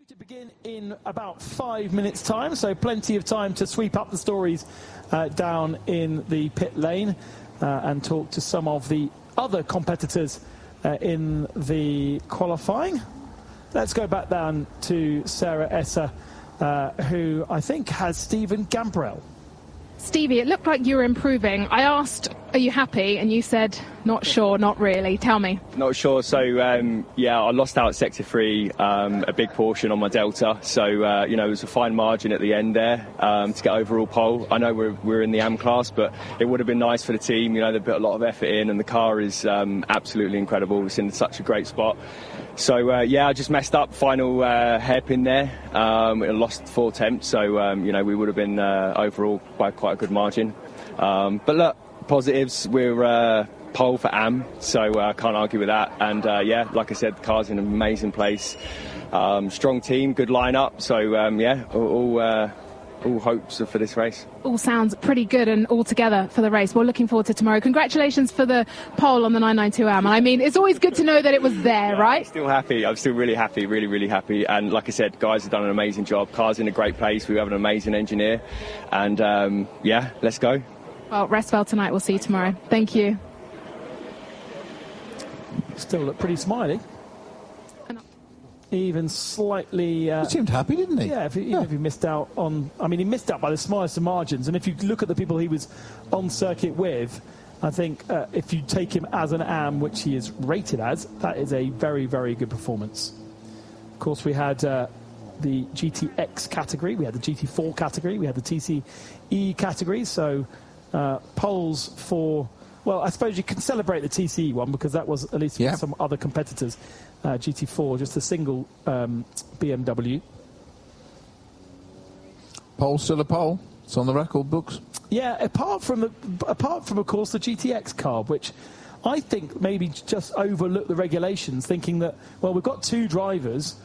Due to begin in about 5 minutes' time, so plenty of time to sweep up the stories down in the pit lane and talk to some of the other competitors in the qualifying. Let's go back down to Sarah Esser, who I think has Stephen Gambrell. Stevie, it looked like you were improving. I asked, are you happy? And you said, not sure, not really. Tell me. Not sure. So, yeah, I lost out at Sector 3, a big portion on my Delta. So, you know, it was a fine margin at the end there to get overall pole. I know we're in the AM class, but it would have been nice for the team. You know, they put a lot of effort in and the car is absolutely incredible. It's in such a great spot. So, yeah, I just messed up. Final hairpin there. I lost 4 attempts. So, you know, we would have been overall by quite a good margin. But look, positives. We're pole for AM, so I can't argue with that. And, yeah, like I said, the car's in an amazing place. Strong team, good lineup. So, yeah, all hopes for this race. All sounds pretty good and all together for the race. We're looking forward to tomorrow. Congratulations for the pole on the 992 AM. I mean, it's always good to know that it was there, right? I'm still happy. I'm still really happy, really happy. And like I said, guys have done an amazing job. Car's in a great place. We have an amazing engineer. And, yeah, let's go. Well, rest well tonight. We'll see you tomorrow. Thank you. Still look pretty smiley. Even slightly... he seemed happy, didn't he? Yeah, even if he missed out on... I mean, he missed out by the smallest of margins. And if you look at the people he was on circuit with, I think if you take him as an AM, which he is rated as, that is a very, very good performance. Of course, we had the GTX category, we had the GT4 category, we had the TCE category. So poles for... Well, I suppose you can celebrate the TCE one because that was at least for some other competitors. GT4, just a single BMW. Pole still a pole. It's on the record books. Yeah, apart from of course the GTX car, which I think maybe just overlooked the regulations, thinking that we've got 2 drivers,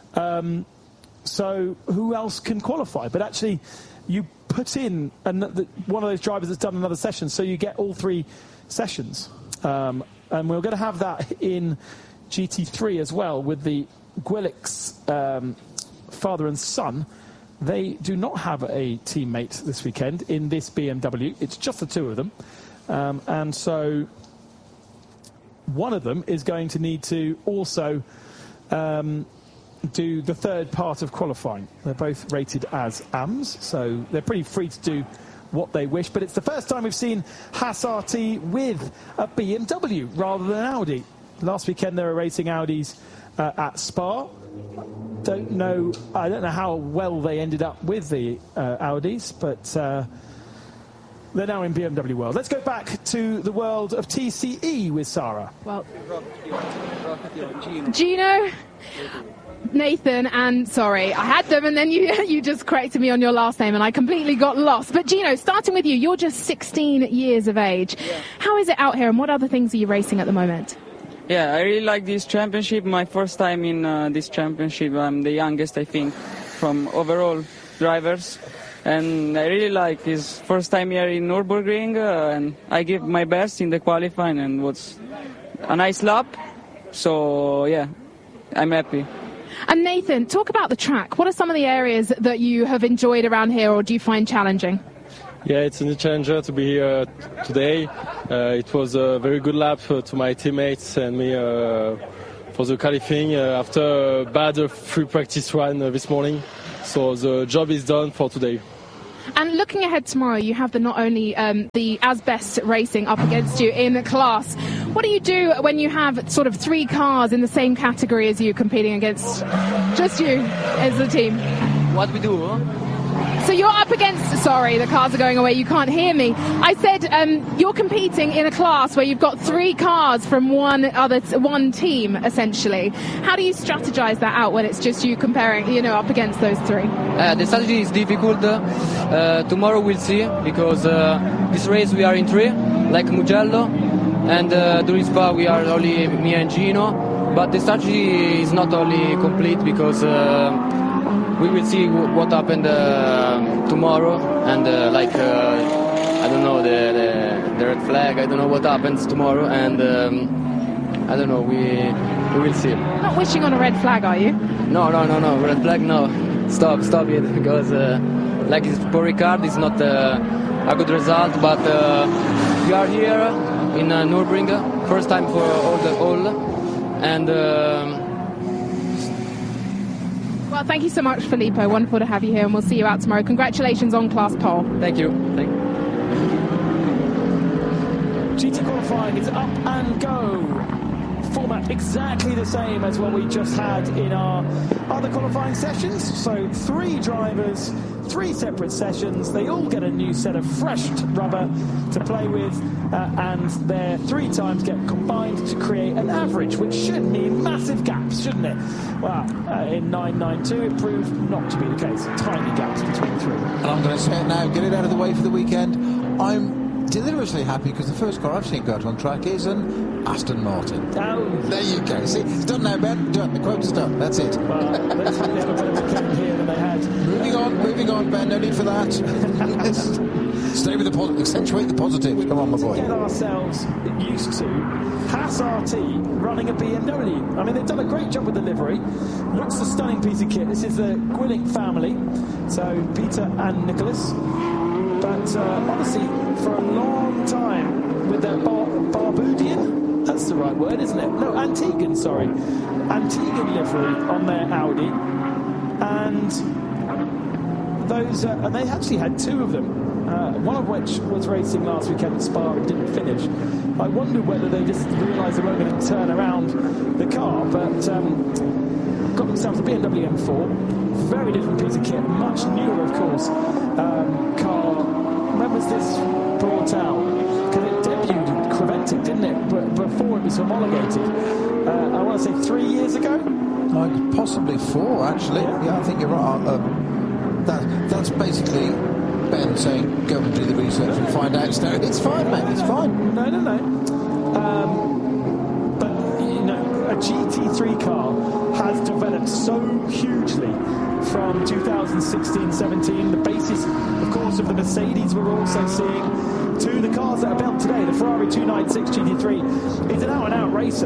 so who else can qualify? But actually, you put in one of those drivers that's done another session, so you get all 3 sessions, and we're going to have that in GT3 as well with the Gwilix father and son. They do not have a teammate this weekend in this BMW. It's just the 2 of them, and so one of them is going to need to also do the third part of qualifying. They're both rated as AMs, so they're pretty free to do what they wish. But it's the first time we've seen Haas RT with a BMW rather than Audi. Last weekend they were racing Audis at Spa. I don't know how well they ended up with the Audis, but they're now in BMW world. Let's go back to the world of TCE with Sarah. Well, Gino, Nathan, and sorry, I had them and then you just corrected me on your last name and I completely got lost. But Gino, starting with you, you're just 16 years of age. Yeah. How is it out here and what other things are you racing at the moment? Yeah, I really like this championship. My first time in this championship. I'm the youngest, I think, from overall drivers. And I really like his first time here in Nürburgring. And I give my best in the qualifying and was a nice lap. So, yeah, I'm happy. And Nathan, talk about the track. What are some of the areas that you have enjoyed around here or do you find challenging? Yeah, it's a new challenger to be here today. It was a very good lap to my teammates and me for the qualifying after a bad free practice run this morning. So the job is done for today. And looking ahead tomorrow, you have not only the Asbest Racing up against you in the class. What do you do when you have sort of 3 cars in the same category as you competing against just you as the team? What we do, huh? So you're up against, sorry, the cars are going away, you can't hear me. I said you're competing in a class where you've got 3 cars from one team, essentially. How do you strategize that out when it's just you comparing, up against those 3? The strategy is difficult. Tomorrow we'll see, because this race we are in 3, like Mugello, and during Spa we are only me and Gino. But the strategy is not only complete because we will see what happened tomorrow, and I don't know, the red flag, I don't know what happens tomorrow, and I don't know, we will see. You're not wishing on a red flag, are you? No, red flag, no. Stop it, because like it's for Ricard, it's not a good result, but we are here in Nürburgring, first time for all, and well, thank you so much, Filippo. Wonderful to have you here, and we'll see you out tomorrow. Congratulations on class pole. Thank you. GT qualifying is up and go. Format exactly the same as what we just had in our other qualifying sessions. So 3 drivers, 3 separate sessions. They all get a new set of fresh rubber to play with, and their 3 times get combined to create an average, which should mean massive gaps, shouldn't it? Well, in 992 it proved not to be the case. Tiny gaps between the 3. And I'm going to say it now, get it out of the way for the weekend. I'm deliriously happy because the first car I've seen go out on track is an Aston Martin. Oh. There you go. See, it's done now, Ben. Done. The quota's done. That's it. Well, let's hope they have a better weekend here than they had. Moving on, Ben. No need for that. Stay with the positive. Accentuate the positives. Come on, my boy. Get ourselves used to Haas RT running a BMW. I mean, they've done a great job with the livery. Looks a stunning piece of kit. This is the Gwilink family. So Peter and Nicholas. But honestly, for a long time with their Barbudian, that's the right word, isn't it? No, Antiguan, sorry. Antiguan livery on their Audi. And those, and they actually had 2 of them. One of which was racing last weekend at Spa and didn't finish. I wondered whether they just realised they weren't going to turn around the car, but got themselves a BMW M4. Very different piece of kit, much newer, of course, car. When was this brought out? Because it debuted at Creventic, didn't it? But before it was homologated. I want to say 3 years ago? Like possibly 4, actually. Yeah, I think you're right. That's basically Ben saying, go and do the research and find out. So it's fine, mate. It's fine. No. But, you know, a GT3 car has developed so hugely from 2016-17. The basis, of course, of the Mercedes we're also seeing, to the cars that are built today. The Ferrari 296 GT3 is an out-and-out racer.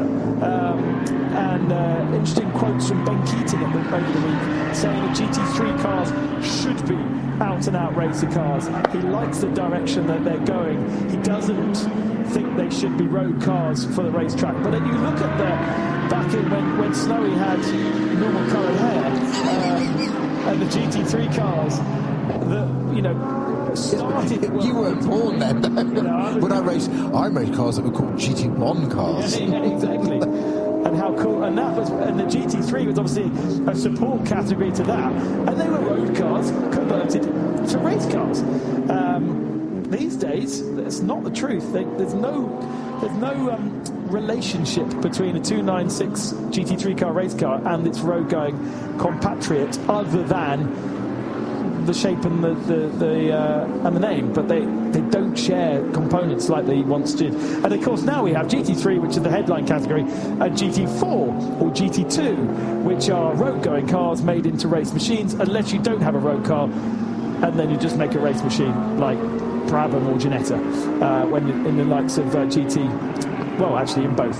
And interesting quotes from Ben Keating over the week saying that GT3 cars should be out-and-out racer cars. He likes the direction that they're going. He doesn't think they should be road cars for the racetrack. But then you look at back in when Snowy had normal coloured hair, and the GT3 cars that, you know, started... You weren't born then. No, when I raced cars that were called GT1 cars. Yeah, exactly. And how cool, and the GT3 was obviously a support category to that, and they were road cars converted to race cars. These days, that's not the truth. There's no relationship between a 296 GT3 car race car and its road going compatriot, other than the shape and the name, but they don't share components like they once did. And of course now we have GT3, which is the headline category, and GT4 or GT2, which are road-going cars made into race machines, unless you don't have a road car, and then you just make a race machine like Brabham or Ginetta, when in the likes of GT, well, actually in both.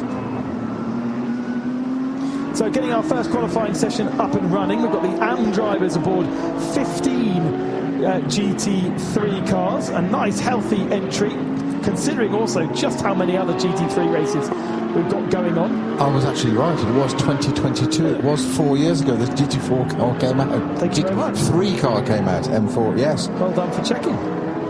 So getting our first qualifying session up and running, we've got the AM drivers aboard 15 GT3 cars, a nice healthy entry, considering also just how many other GT3 races we've got going on. I was actually right, it was 2022, it was 4 years ago the GT4 car came out. Thank you very much. 3 car came out, M4, yes. Well done for checking.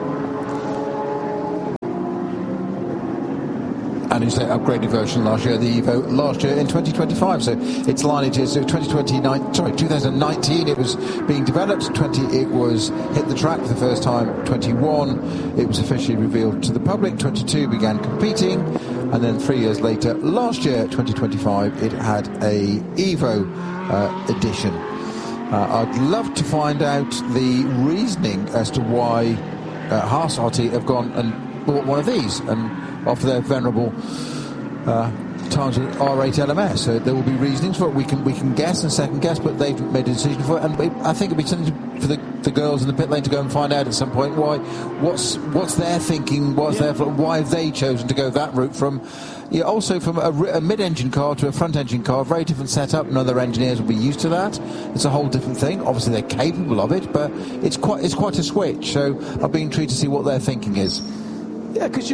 And it's an upgraded version last year, the Evo, last year in 2025. So its lineage is 2019 it was being developed, it was hit the track for the first time, 21 it was officially revealed to the public, 22 began competing, and then 3 years later, last year, 2025, it had a Evo edition. I'd love to find out the reasoning as to why Haas RT have gone and bought one of these, and off their venerable times with R8 LMS. So there will be reasonings for it. We can guess and second guess, but they've made a decision for it. And I think it'd be something for the girls in the pit lane to go and find out at some point what's their thinking, why have they chosen to go that route from. Yeah, also from a mid-engine car to a front-engine car, very different setup. None of their engineers will be used to that. It's a whole different thing. Obviously, they're capable of it, but it's quite a switch. So I'll be intrigued to see what their thinking is. Yeah, because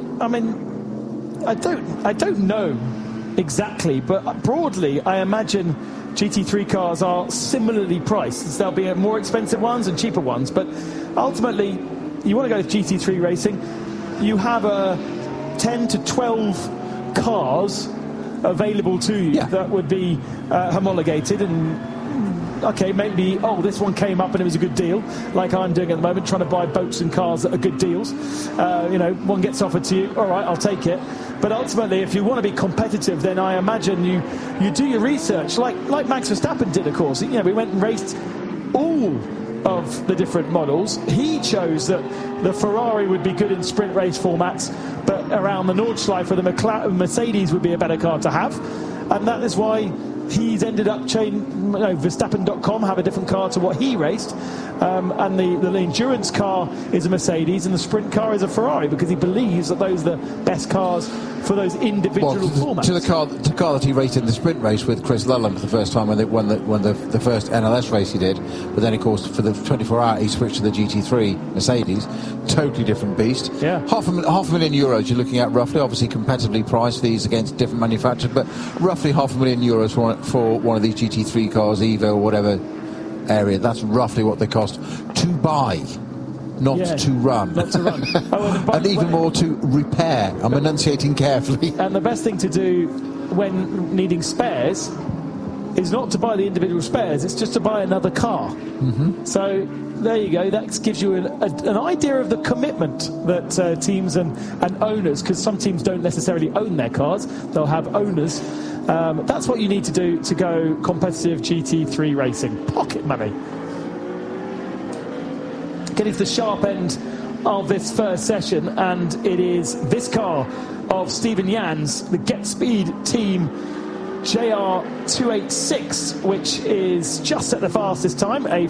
I don't know exactly, but broadly, I imagine GT3 cars are similarly priced. There'll be more expensive ones and cheaper ones, but ultimately, you want to go with GT3 racing. You have a 10 to 12 cars available to you that would be homologated, and okay, maybe this one came up and it was a good deal, like I'm doing at the moment, trying to buy boats and cars that are good deals. One gets offered to you, all right, I'll take it. But ultimately, if you want to be competitive, then I imagine you do your research, like Max Verstappen did, of course. We went and raced all of the different models. He chose that the Ferrari would be good in sprint race formats, but around the Nordschleife, the Mercedes would be a better car to have, and that is why he's ended up Verstappen.com have a different car to what he raced, and the endurance car is a Mercedes and the sprint car is a Ferrari, because he believes that those are the best cars for those individual formats. To the car that he raced in the sprint race with Chris Lullam for the first time when they won the first NLS race he did, but then of course for the 24-hour he switched to the GT3 Mercedes, totally different beast. Yeah. Half a million euros you're looking at roughly, obviously competitively priced these against different manufacturers, but roughly €500,000 for one of these GT3 cars, Evo or whatever area. That's roughly what they cost to buy, not to run. Not to run. And even more to repair. I'm enunciating carefully. And the best thing to do when needing spares is not to buy the individual spares, it's just to buy another car. Mm-hmm. So there you go. That gives you an idea of the commitment that teams and owners, because some teams don't necessarily own their cars, they'll have owners. That's what you need to do to go competitive GT3 racing. Pocket money. Getting to the sharp end of this first session, and it is this car of Stephen Jans, the Get Speed team JR286, which is just at the fastest time, a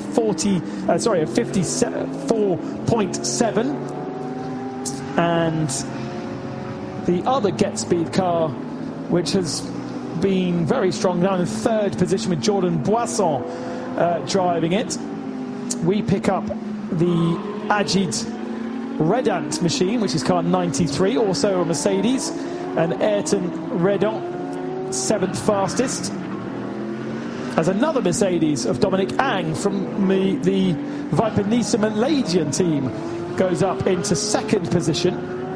54.7, and the other Get Speed car, which has been very strong, now in third position with Jordan Boisson driving it. We pick up the Ajid Redant machine, which is car 93, also a Mercedes, and Ayrton Redant, seventh fastest, as another Mercedes of Dominic Ang from the Viper Nissan Malaysian team goes up into second position,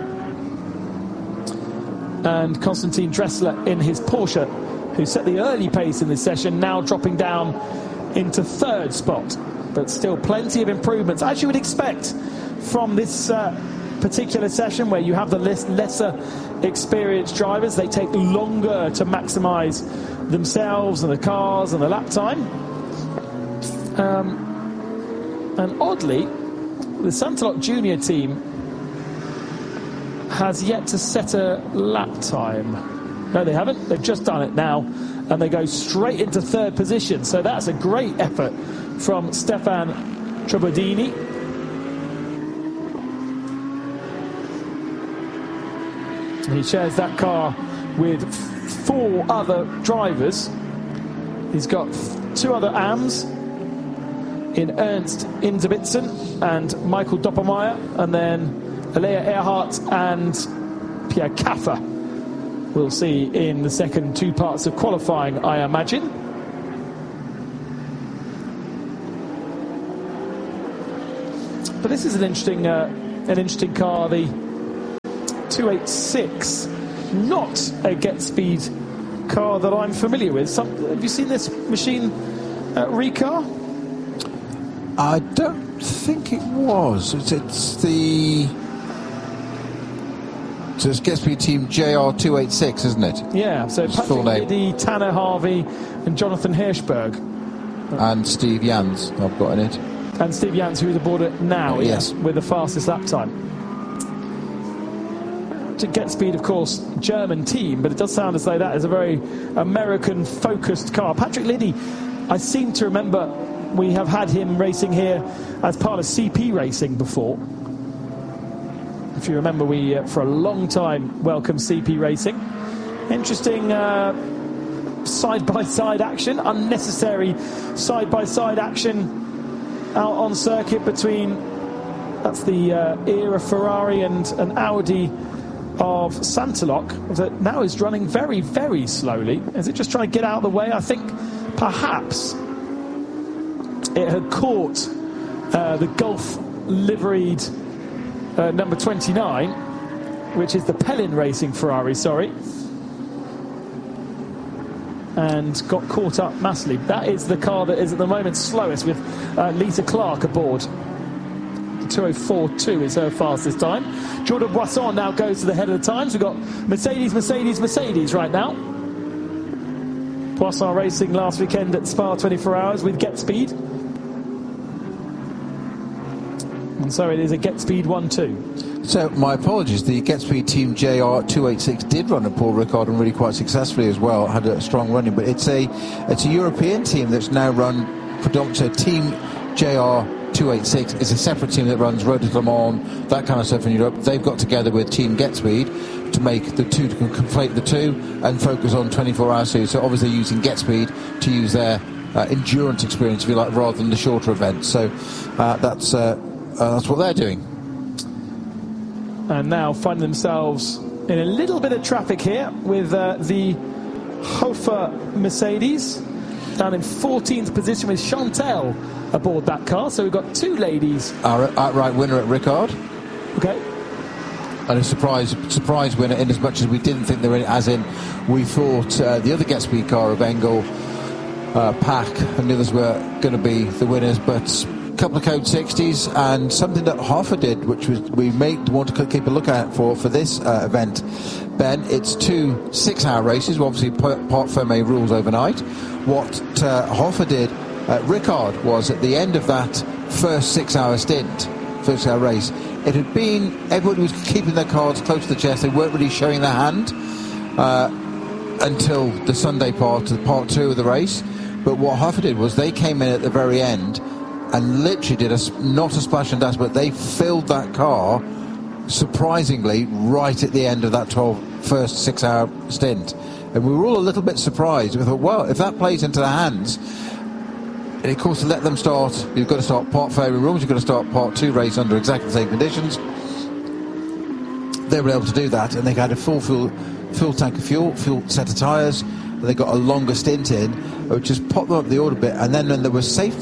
and Konstantin Dressler in his Porsche, who set the early pace in this session, now dropping down into third spot. But still plenty of improvements, as you would expect from this particular session, where you have the lesser experienced drivers. They take longer to maximise themselves and the cars and the lap time. And oddly, the Santalot Junior team has yet to set a lap time. No, they haven't. They've just done it now, and they go straight into third position. So that's a great effort from Stefan Trobodini. He shares that car with four other drivers. He's got two other AMs in Ernst Inzerbitzen and Michael Doppelmayr, and then Alea Earhart and Pierre Caffer. We'll see in the second two parts of qualifying, I imagine. But this is an interesting car, the 286, not a Get Speed car that I'm familiar with. Have you seen this machine, Ricard? I don't think it was. It's the Get Speed team JR286, isn't it? Yeah, so His Patrick Liddy, Tanner Harvey and Jonathan Hirschberg. And Steve Jans, I've got in it. And Steve Jans, who is aboard it now, yes, with the fastest lap time. Patrick Getspeed, of course, German team, but it does sound as though that is a very American-focused car. Patrick Liddy, I seem to remember we have had him racing here as part of CP Racing before. If you remember, we, for a long time, welcomed CP Racing. Interesting side-by-side action, unnecessary side-by-side action out on circuit between, that's the era Ferrari and an Audi of Santilok, that now is running very, very slowly. Is it just trying to get out of the way? I think perhaps it had caught the Gulf liveried number 29, which is the Pellin Racing Ferrari, sorry, and got caught up massively. That is the car that is at the moment slowest, with Lisa Clark aboard. 2:04.2 is her fastest time. Jordan Boisson now goes to the head of the times. We've got Mercedes right now. Boisson racing last weekend at Spa 24 Hours with Getspeed. And so it is a Getspeed 1-2. So my apologies, the Getspeed team JR286 did run at Paul Ricard and really quite successfully as well, had a strong running, but it's a European team that's now run predominantly. Team JR286 is a separate team that runs Road to Le Mans, that kind of stuff in Europe. They've got together with Team Getspeed to make the two, to conflate the two and focus on 24-hour series. So obviously using Getspeed to use their endurance experience, if you like, rather than the shorter events. So that's what they're doing. And now find themselves in a little bit of traffic here with the Hofer Mercedes down in 14th position with Chantel aboard that car. So we've got two ladies. Our outright winner at Ricard. Okay. And a surprise winner, in as much as we didn't think they were in, as in we thought the other Getspeed car of Engel, Pack and the others were going to be the winners, but couple of Code 60s and something that Hofer did, which was we want to keep a look out for this event, Ben. It's 2 6-hour races. Well, obviously Parc Fermé rules overnight. What Hofer did at Ricard was at the end of that first 6-hour stint, first hour race, it had been, everybody was keeping their cards close to the chest. They weren't really showing their hand until the Sunday part 2 of the race. But what Hofer did was they came in at the very end and literally did not a splash and dash, but they filled that car surprisingly right at the end of that first 6-hour stint. And we were all a little bit surprised. We thought, well, if that plays into their hands, and of course to let them start, you've got to start Parc Fermé rules, you've got to start Part 2 race under exactly the same conditions. They were able to do that, and they had a full tank of full set of tyres. They got a longer stint in, which just popped them up the order bit, and then when there was code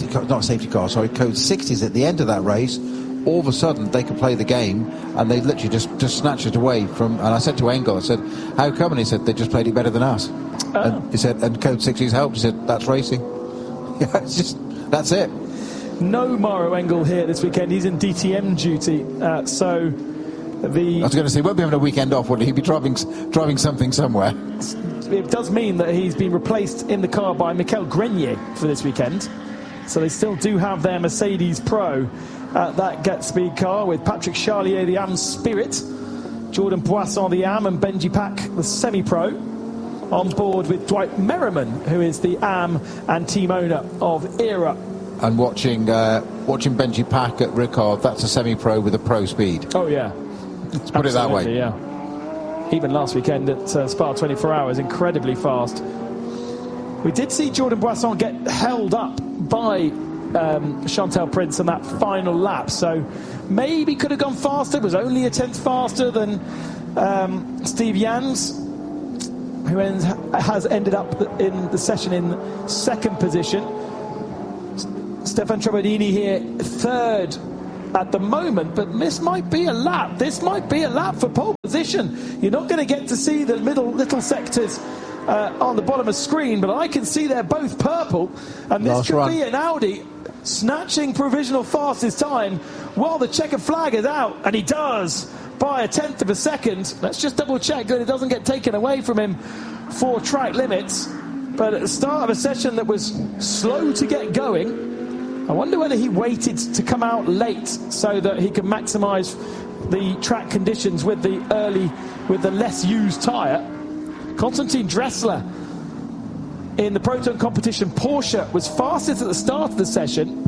60s at the end of that race, all of a sudden they could play the game, and they literally just snatched it away from. And I said to Engel, I said, how come? And he said, they just played it better than us. And he said, and code 60s helped. He said, that's racing. Yeah, that's it. No Maro Engel here this weekend. He's in DTM duty, I was going to say, he won't be having a weekend off, would he? He'd be driving something somewhere. It does mean that he's been replaced in the car by Michael Grenier for this weekend. So they still do have their Mercedes Pro at that Getspeed car, with Patrick Charlier, the AM Spirit, Jordan Boisson, the AM, and Benji Pack, the Semi-Pro, on board with Dwight Merriman, who is the AM and team owner of ERA. And watching Benji Pack at Ricard, that's a Semi-Pro with a Pro speed. Oh, yeah. Let's put it that way. Yeah. Even last weekend at Spa 24 Hours, incredibly fast. We did see Jordan Boisson get held up by Chantel Prince on that final lap, so maybe could have gone faster. It was only a tenth faster than Steve Jans, who has ended up in the session in second position. Stefan Trebodini here third at the moment, but this might be a lap. This might be a lap for pole position. You're not going to get to see the little sectors on the bottom of the screen, but I can see they're both purple, and this could be an Audi snatching provisional fastest time while the checkered flag is out, and he does by a tenth of a second. Let's just double check that it doesn't get taken away from him for track limits. But at the start of a session that was slow to get going, I wonder whether he waited to come out late so that he could maximise the track conditions with the less used tyre. Konstantin Dressler in the Proton competition Porsche was fastest at the start of the session.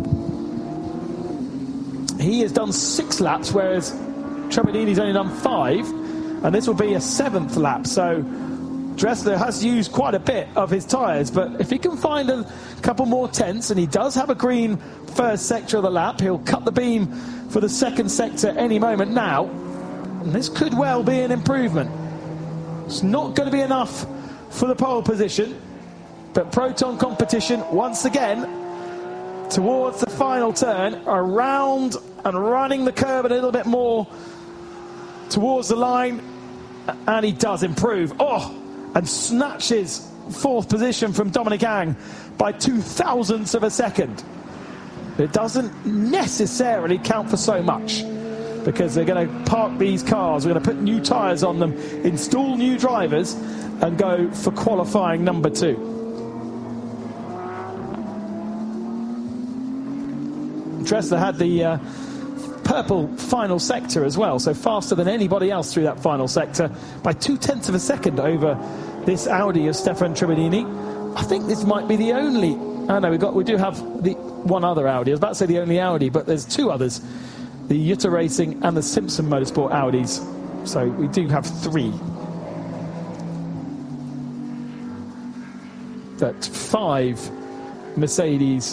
He has done 6 laps, whereas Trebedini's only done 5, and this will be a 7th lap. So Dressler has used quite a bit of his tyres, but if he can find a couple more tenths, and he does have a green first sector of the lap, he'll cut the beam for the second sector any moment now, and this could well be an improvement. It's not going to be enough for the pole position, but Proton competition once again towards the final turn, around and running the curve a little bit more towards the line, and he does improve. And snatches 4th position from Dominic Ang by 0.02 of a second. It doesn't necessarily count for so much, because they're going to park these cars, we're going to put new tyres on them, install new drivers, and go for qualifying number 2. Dressler had the purple final sector as well, so faster than anybody else through that final sector by 0.2 of a second over this Audi of Stefan Trebedini. I think this might be the only... we do have the one other Audi. I was about to say the only Audi, but there's 2 others, the Jutta Racing and the Simpson Motorsport Audis. So we do have 3. But 5 Mercedes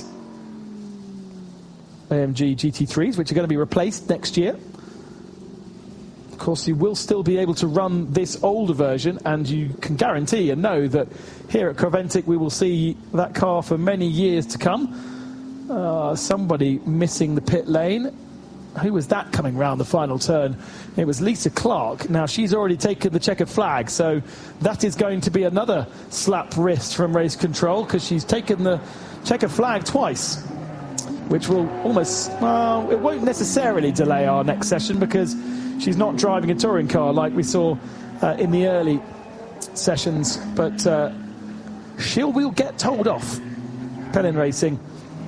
AMG GT3s, which are going to be replaced next year. Of course, you will still be able to run this older version, and you can guarantee and know that here at Creventic we will see that car for many years to come. Somebody missing the pit lane. Who was that coming round the final turn? It was Lisa Clark. Now, she's already taken the checkered flag, so that is going to be another slap wrist from race control, because she's taken the checkered flag twice, which will almost, it won't necessarily delay our next session, because she's not driving a touring car like we saw in the early sessions, but she will get told off. Pelin Racing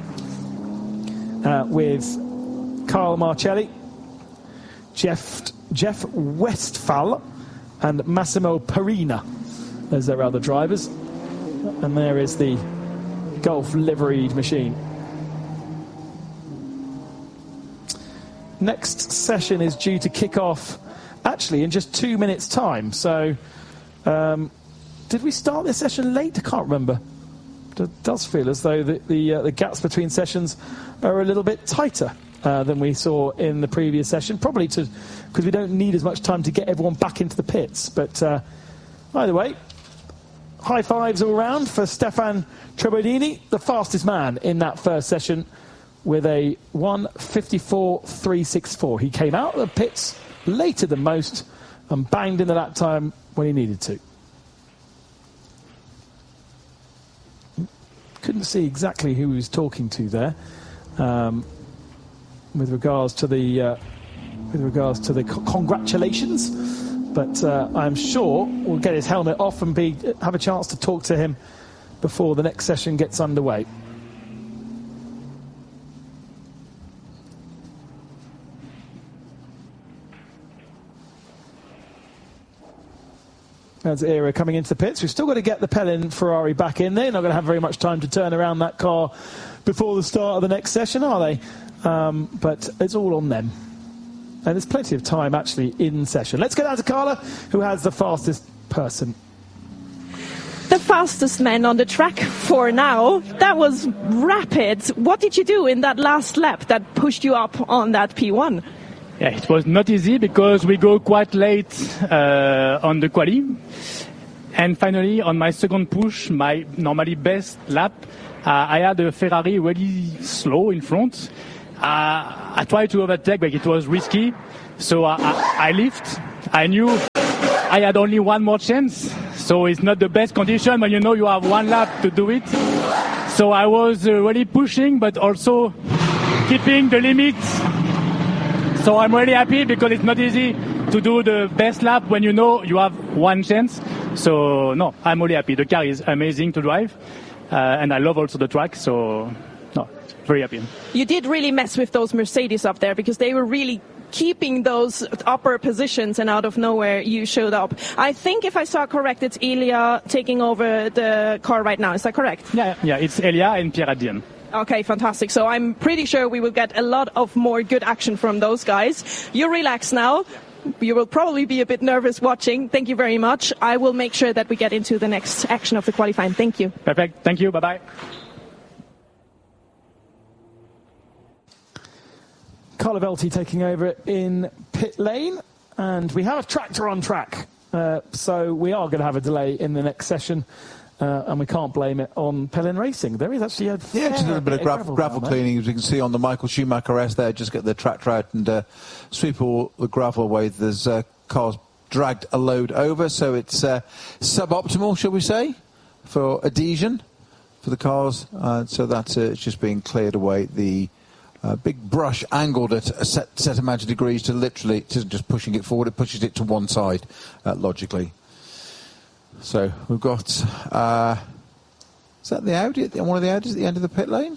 with Carl Marcelli, Jeff Westphal and Massimo Perina as their other drivers, and there is the Gulf liveried machine. Next session is due to kick off actually in just 2 minutes time, so did we start this session late? I can't remember. It does feel as though the gaps between sessions are a little bit tighter than we saw in the previous session, probably because we don't need as much time to get everyone back into the pits. But either way, high fives all round for Stefan Trebedini, the fastest man in that first session, with a 1:54.364. He came out of the pits later than most and banged in the lap time when he needed to. Couldn't see exactly who he was talking to there, with regards to the congratulations, but I'm sure we'll get his helmet off and have a chance to talk to him before the next session gets underway. As Era coming into the pits, we've still got to get the Pelin Ferrari back in. They're not going to have very much time to turn around that car before the start of the next session, are they? But it's all on them. And there's plenty of time actually in session. Let's go down to Carla, who has the fastest person. The fastest man on the track for now. That was rapid. What did you do in that last lap that pushed you up on that P1? Yeah, it was not easy because we go quite late on the quali. And finally, on my second push, my normally best lap, I had a Ferrari really slow in front. I tried to overtake, but it was risky. So I lift. I knew I had only one more chance. So it's not the best condition when you know you have one lap to do it. So I was really pushing, but also keeping the limits. So I'm really happy because it's not easy to do the best lap when you know you have one chance. So no, I'm really happy. The car is amazing to drive, and I love also the track. So no, very happy. You did really mess with those Mercedes up there because they were really keeping those upper positions, and out of nowhere you showed up. I think if I saw correct, it's Ilya taking over the car right now. Is that correct? Yeah, it's Ilya and Pierre at the end. Okay, fantastic. So I'm pretty sure we will get a lot of more good action from those guys. You relax now. You will probably be a bit nervous watching. Thank you very much. I will make sure that we get into the next action of the qualifying. Thank you. Perfect. Thank you. Bye-bye. Carlo Velti taking over in pit lane. And we have a tractor on track. So we are going to have a delay in the next session. And we can't blame it on Pelin Racing. There is actually just a little bit of gravel cleaning, as you can see on the Michael Schumacher S there. Just get the tractor out and sweep all the gravel away. There's cars dragged a load over, so it's suboptimal, shall we say, for adhesion for the cars. So that's it's just being cleared away. The big brush angled at a set amount of degrees to literally, it isn't just pushing it forward, it pushes it to one side logically. So we've got, is that the Audi, one of the Audis at the end of the pit lane?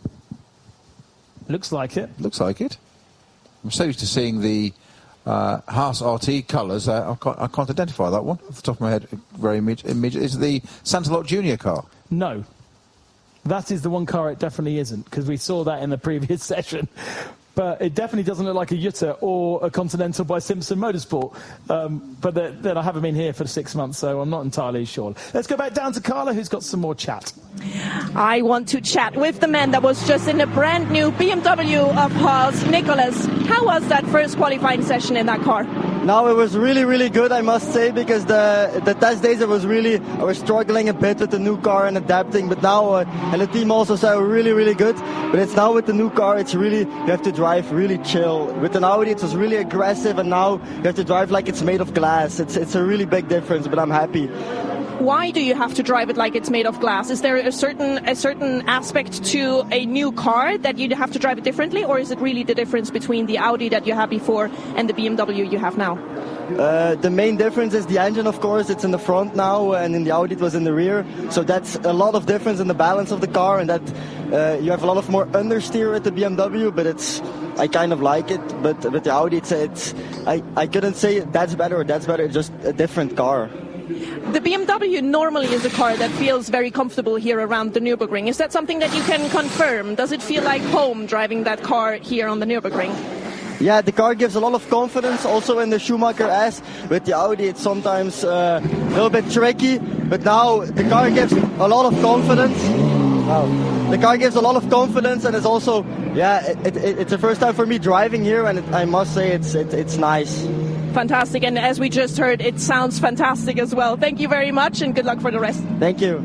Looks like it. Looks like it. I'm so used to seeing the Haas RT colours, I can't identify that one off the top of my head very immediately. Is it the Santalot Junior car? No. That is the one car it definitely isn't, because we saw that in the previous session. But it definitely doesn't look like a Jutta or a Continental by Simpson Motorsport. But then I haven't been here for 6 months, so I'm not entirely sure. Let's go back down to Carla, who's got some more chat. I want to chat with the man that was just in the brand new BMW of Haas, Nicholas. How was that first qualifying session in that car? Now it was really, really good, I must say, because the test days I was struggling a bit with the new car and adapting, but now and the team also said we're really, really good. But it's now with the new car, it's really, you have to drive really chill. With an Audi, it was really aggressive, and now you have to drive like it's made of glass. It's a really big difference, but I'm happy. Why do you have to drive it like it's made of glass? Is there a certain aspect to a new car that you have to drive it differently, or is it really the difference between the Audi that you had before and the BMW you have now? The main difference is the engine, of course. It's in the front now, and in the Audi it was in the rear. So that's a lot of difference in the balance of the car, and that you have a lot of more understeer at the BMW, but I kind of like it. But with the Audi, I couldn't say that's better or that's better. It's just a different car. The BMW normally is a car that feels very comfortable here around the Nürburgring. Is that something that you can confirm? Does it feel like home driving that car here on the Nürburgring? Yeah, the car gives a lot of confidence. Also in the Schumacher S, with the Audi, it's sometimes a little bit tricky. But now the car gives a lot of confidence. The car gives a lot of confidence, and it's also, it's the first time for me driving here, and I must say it's nice. Fantastic, and as we just heard, it sounds fantastic as well. Thank you very much, and good luck for the rest. Thank you.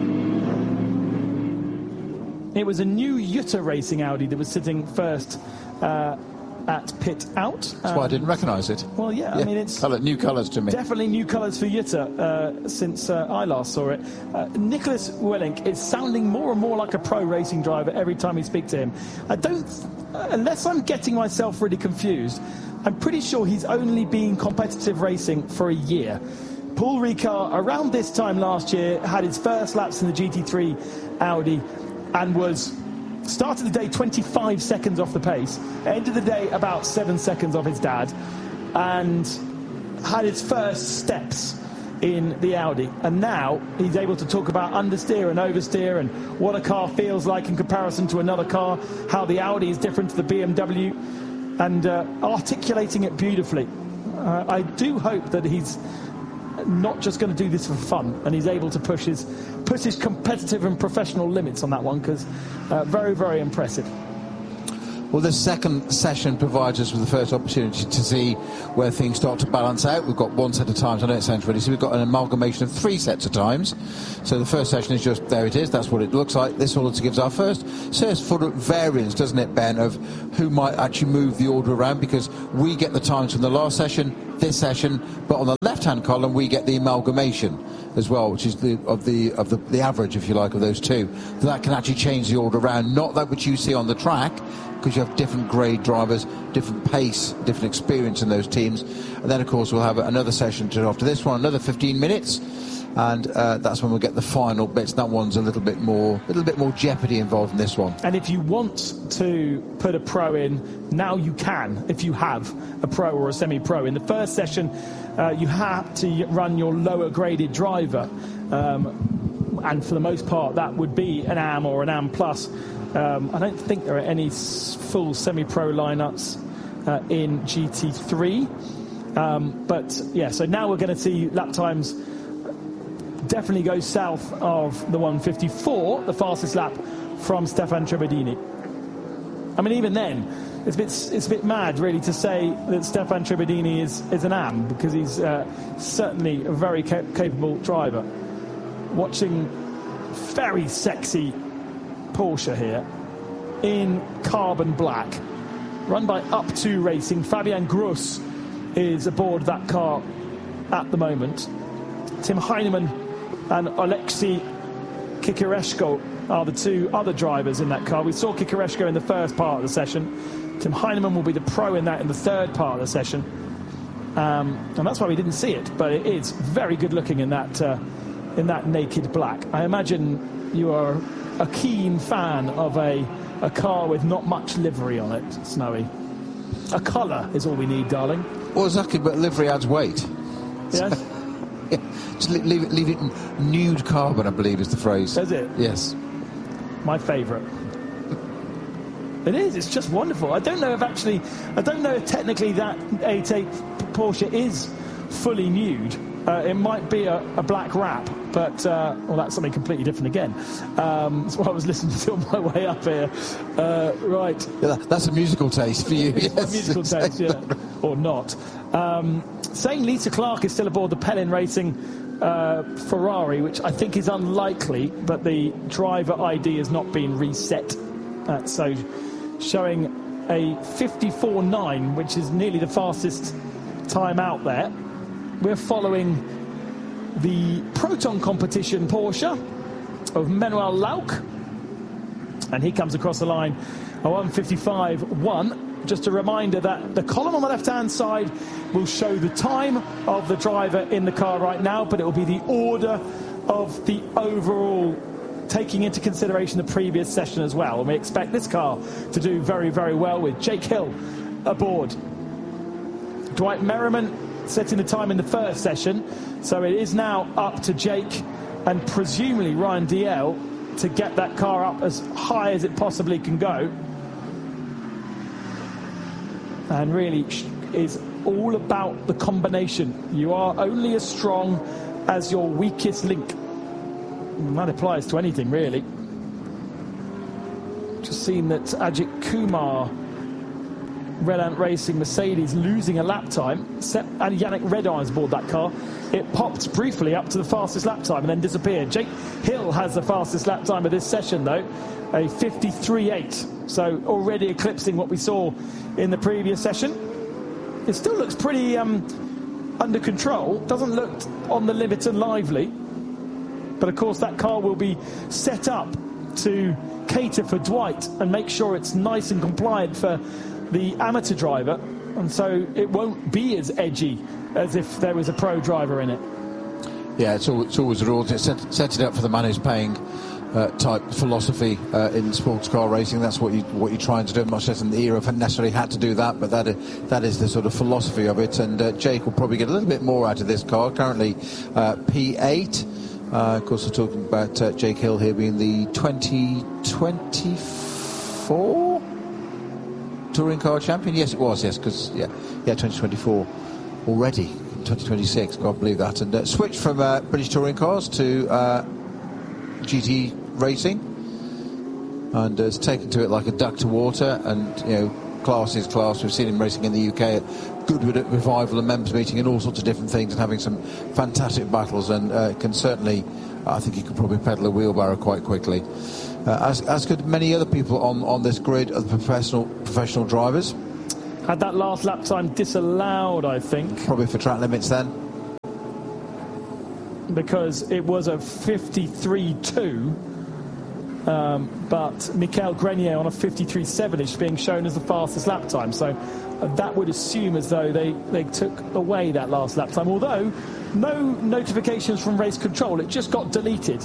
It was a new Jutta Racing Audi that was sitting first at pit out. That's why I didn't recognise it. Well, I mean, it's new colours to me. Definitely new colours for Jutta since I last saw it. Nicholas Willink is sounding more and more like a pro racing driver every time we speak to him. Unless I'm getting myself really confused, I'm pretty sure he's only been competitive racing for a year. Paul Ricard, around this time last year, had his first laps in the GT3 Audi and started the day 25 seconds off the pace, ended the day about 7 seconds off his dad, and had his first steps in the Audi. And now he's able to talk about understeer and oversteer and what a car feels like in comparison to another car, how the Audi is different to the BMW, and articulating it beautifully. I do hope that he's not just going to do this for fun, and he's able to push his competitive and professional limits on that one, because very, very impressive. Well, this second session provides us with the first opportunity to see where things start to balance out. We've got one set of times. I know it sounds really silly. We've got an amalgamation of 3 sets of times. So the first session is just, there it is. That's what it looks like. This also gives our first sort of variance, doesn't it, Ben, of who might actually move the order around, because we get the times from the last session, this session, but on the left-hand column we get the amalgamation as well, which is the average, if you like, of those two. That can actually change the order around, not that which you see on the track, because you have different grade drivers, different pace, different experience in those teams. And then, of course, we'll have another session after this one, another 15 minutes. and that's when we'll get the final bits. That one's a little bit more jeopardy involved in this one. And if you want to put a pro in, now you can, if you have a pro or a semi-pro. In the first session, you had to run your lower graded driver, and for the most part that would be an AM or an AM Plus. I don't think there are any full semi-pro lineups in GT3, but yeah, so now we're going to see lap times definitely go south of the 1:54, the fastest lap from Stefan Trebedini. I mean, even then, it's a bit mad, really, to say that Stefan Trebedini is an AM, because he's certainly a very capable driver. Watching very sexy Porsche here in carbon black, run by Up2 Racing. Fabian Gross is aboard that car at the moment. Tim Heinemann and Alexei Kikareshko are the two other drivers in that car. We saw Kikareshko in the first part of the session. Tim Heinemann will be the pro in the third part of the session, and that's why we didn't see it, but it is very good looking in that naked black. I imagine you are a keen fan of a car with not much livery on it, Snowy. A colour is all we need, darling. Well, exactly, but livery adds weight. Yes? Yeah, just leave it in nude carbon, I believe is the phrase. Is it? Yes. My favourite. It is, it's just wonderful. I don't know if technically that 88 Porsche is fully nude. It might be a black wrap, but well, that's something completely different again. That's what I was listening to on my way up here. Right. Yeah, that's a musical taste for you. Yes, a musical taste, yeah, or not. Saying Lisa Clark is still aboard the Pellin Racing Ferrari, which I think is unlikely, but the driver ID has not been reset. So showing a 54.9, which is nearly the fastest time out there. We're following the Proton competition Porsche of Manuel Lauck, and he comes across the line a 1:55.1. Just a reminder that the column on the left-hand side will show the time of the driver in the car right now, but it will be the order of the overall, taking into consideration the previous session as well. And we expect this car to do very, very well with Jake Hill aboard. Dwight Merriman setting the time in the first session, so it is now up to Jake and presumably Ryan Dalziel to get that car up as high as it possibly can go. And really is all about the combination. You are only as strong as your weakest link. And that applies to anything, really. Just seen that Ajit Kumar, Red Ant Racing Mercedes, losing a lap time. And Yannick Redeyne's aboard that car. It popped briefly up to the fastest lap time and then disappeared. Jake Hill has the fastest lap time of this session, though, a 53.8. So already eclipsing what we saw in the previous session. It still looks pretty under control. Doesn't look on the limit and lively. But of course that car will be set up to cater for Dwight and make sure it's nice and compliant for the amateur driver, and so it won't be as edgy as if there was a pro driver in it. Yeah, it's always the rules. It's set it up for the man who's paying type philosophy in sports car racing. That's what you're trying to do. I'm not sure in the era have necessarily had to do that, but that is the sort of philosophy of it. And Jake will probably get a little bit more out of this car. Currently P8. Of course, we're talking about Jake Hill here being the 2024 touring car champion. Yes, it was. Yes, because 2024 already. 2026. Can't believe that. And switched from British touring cars to GT racing, and has taken to it like a duck to water. And class is class. We've seen him racing in the UK at Goodwood at Revival and members meeting and all sorts of different things, and having some fantastic battles, and can certainly, I think he could probably pedal a wheelbarrow quite quickly, as could many other people on this grid of professional drivers. Had that last lap time disallowed, I think. Probably for track limits then, because it was a 53.2. But Michael Grenier on a 53.7 is being shown as the fastest lap time. So that would assume as though they took away that last lap time. Although no notifications from race control. It just got deleted.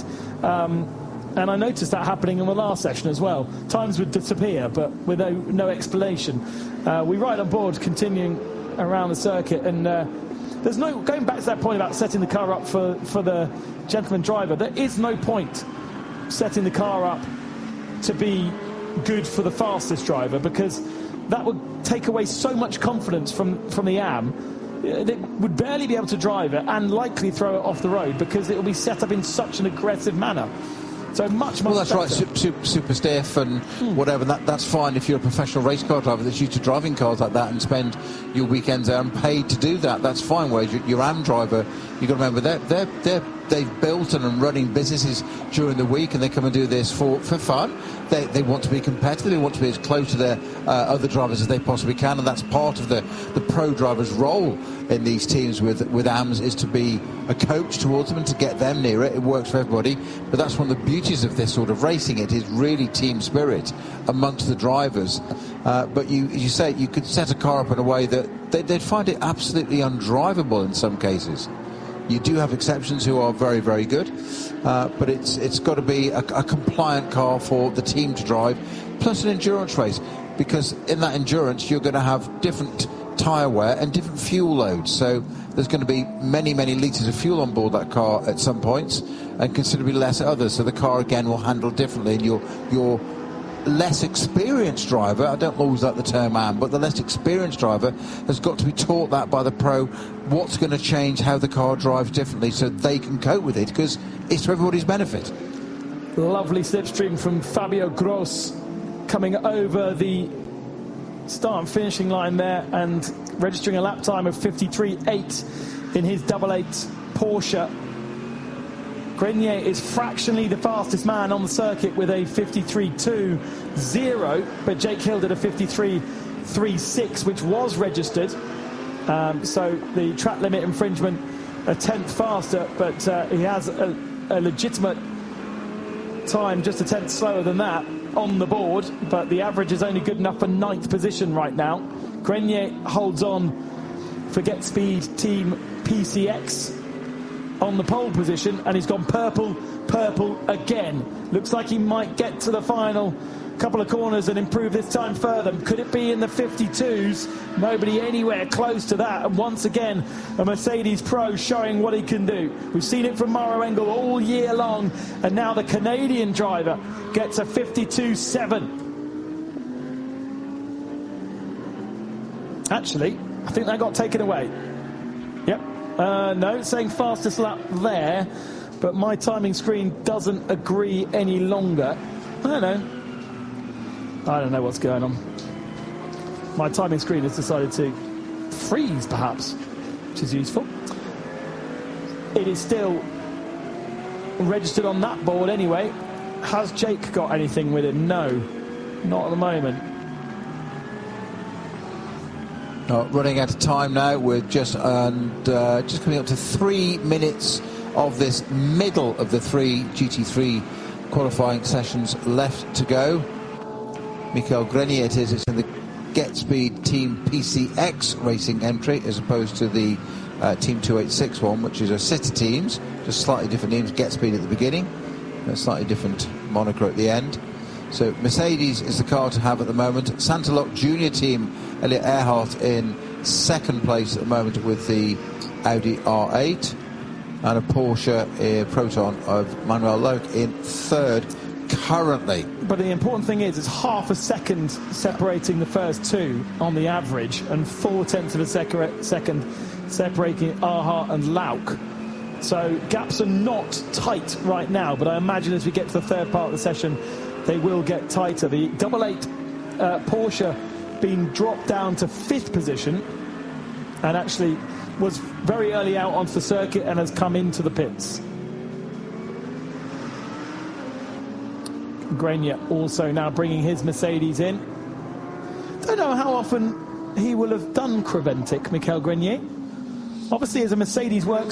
And I noticed that happening in the last session as well. Times would disappear, but with no explanation. We ride on board, continuing around the circuit, and there's no going back to that point about setting the car up for the gentleman driver. There is no point setting the car up to be good for the fastest driver, because that would take away so much confidence from the AM. They would barely be able to drive it and likely throw it off the road, because it will be set up in such an aggressive manner. So much well, that's better. Right, super stiff and whatever. That's fine if you're a professional race car driver that's used to driving cars like that and spend your weekends there and paid to do that. That's fine. Whereas your AM driver, you've got to remember they've built and running businesses during the week, and they come and do this for fun. They want to be competitive. They want to be as close to their other drivers as they possibly can, and that's part of the pro driver's role in these teams with AMs, is to be a coach towards them and to get them near it. It works for everybody, but that's one of the beauties of this sort of racing. It is really team spirit amongst the drivers. But you say you could set a car up in a way that they'd find it absolutely undrivable in some cases. You do have exceptions who are very, very good, but it's got to be a compliant car for the team to drive, plus an endurance race, because in that endurance you're going to have different tyre wear and different fuel loads. So there's going to be many, many litres of fuel on board that car at some points, and considerably less at others. So the car again will handle differently, and your less experienced driver, I don't always like the term AM, but the less experienced driver has got to be taught that by the pro, what's going to change how the car drives differently, so they can cope with it, because it's to everybody's benefit. Lovely slipstream from Fabio Gross coming over the start and finishing line there, and registering a lap time of 53.8 in his 88 Porsche. Grenier is fractionally the fastest man on the circuit with a 53.20, but Jake Hill did a 53.36, which was registered. So the track limit infringement, a tenth faster, but he has a legitimate time just a tenth slower than that on the board, but the average is only good enough for 9th position right now. Grenier holds on for Get Speed Team PCX on the pole position, and he's gone purple again. Looks like he might get to the final couple of corners and improve this time further. Could it be in the 52s? Nobody anywhere close to that. And once again, a Mercedes Pro showing what he can do. We've seen it from Maro Engel all year long, and now the Canadian driver gets a 52.7. Actually, I think that got taken away. Yep. No, it's saying fastest lap there, but my timing screen doesn't agree any longer. I don't know what's going on. My timing screen has decided to freeze, perhaps, which is useful. It is still registered on that board anyway. Has Jake got anything with him? No, not at the moment. Running out of time now. We're just coming up to 3 minutes of this middle of the 3 GT3 qualifying sessions left to go. Michael Grenier it is. It's in the Get Speed Team PCX racing entry, as opposed to the Team 286 one, which is a set of teams, just slightly different names. Get Speed at the beginning, a slightly different moniker at the end. So Mercedes is the car to have at the moment. Santalok Junior Team, Elliot Earhart in second place at the moment with the Audi R8, and a Porsche Proton of Manuel Loch in third currently. But the important thing is, it's half a second separating the first two on the average, and 0.4 of a second separating Earhart and Lauch. So gaps are not tight right now, but I imagine as we get to the third part of the session, they will get tighter. The 88 Porsche being dropped down to 5th position, and actually was very early out onto the circuit and has come into the pits. Grenier also now bringing his Mercedes in. Don't know how often he will have done Creventic, Michael Grenier. Obviously, as a Mercedes works